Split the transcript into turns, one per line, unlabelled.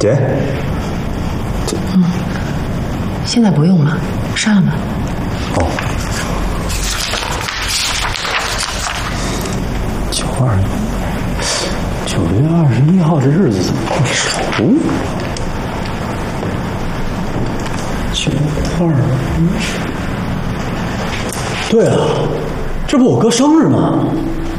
谁？
现在不用了，删了吧。
哦，9月21号这日子怎么不熟？9月21，对了，这不我哥生日吗？